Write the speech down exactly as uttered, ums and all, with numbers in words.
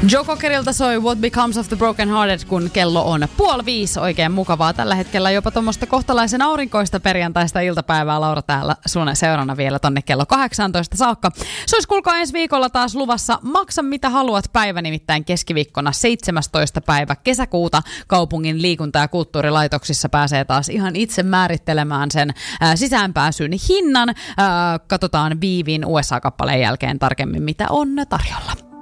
Joe Cockerilta soi What Becomes of the Broken Hearted, kun kello on puoli viisi. Oikein mukavaa tällä hetkellä, jopa tuommoista kohtalaisen aurinkoista perjantaista iltapäivää. Laura täällä sun seurana vielä tonne kello kahdeksantoista saakka. Se olisi kuulkaa ensi viikolla taas luvassa Maksa mitä haluat päivä, nimittäin keskiviikkona seitsemästoista päivä kesäkuuta kaupungin liikunta- ja kulttuurilaitoksissa pääsee taas ihan itse määrittelemään sen ää, sisäänpääsyn hinnan. Ää, katsotaan Viivin U S A-kappaleen jälkeen tarkemmin, mitä on tarjolla.